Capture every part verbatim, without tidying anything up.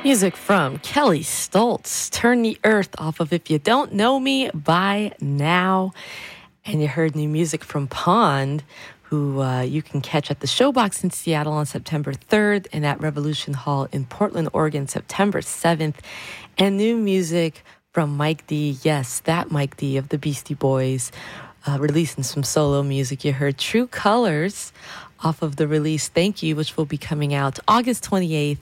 Music from Kelly Stoltz, Turn the Earth off of If You Don't Know Me by Now. And you heard new music from Pond, who uh, you can catch at the Showbox in Seattle on September third and at Revolution Hall in Portland, Oregon, September seventh. And new music from Mike D. Yes, that Mike D. of the Beastie Boys, uh, releasing some solo music. You heard True Colors off of the release Thank You, which will be coming out August twenty-eighth.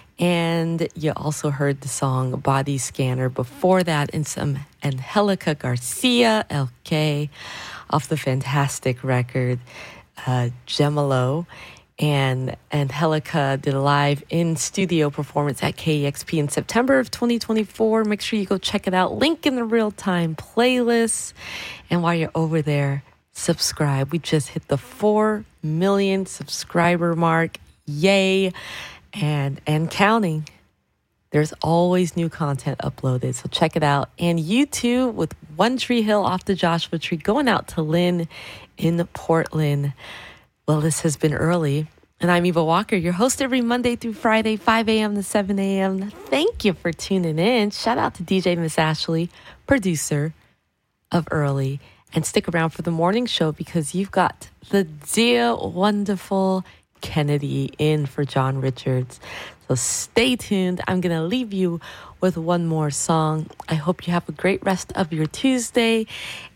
And you also heard the song Body Scanner before that, and some Angelica Garcia, L K, off the fantastic record uh, Gemolo. And Angelica did a live in-studio performance at K E X P in September of twenty twenty-four. Make sure you go check it out. Link in the real-time playlist. And while you're over there, subscribe. We just hit the four million subscriber mark. Yay! And and counting. There's always new content uploaded, so check it out. And you too, with One Tree Hill off the Joshua Tree, going out to Lynn in Portland. Well, this has been Early, and I'm Eva Walker, your host every Monday through Friday, five a.m. to seven a.m. Thank you for tuning in. Shout out to D J Miss Ashley, producer of Early. And stick around for the morning show because you've got the dear, wonderful Kennedy in for John Richards. So stay tuned. I'm going to leave you with one more song. I hope you have a great rest of your Tuesday,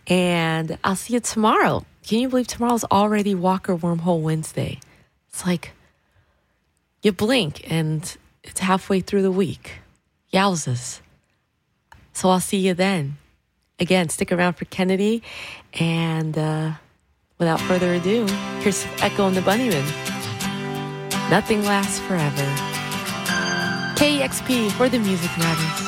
and I'll see you tomorrow. Can you believe tomorrow's already Walker Wormhole Wednesday? It's like you blink and it's halfway through the week. Yowzas. So I'll see you then. Again, stick around for Kennedy, and uh, without further ado, here's Echo and the Bunnymen. Nothing lasts forever. K E X P, where the music matters.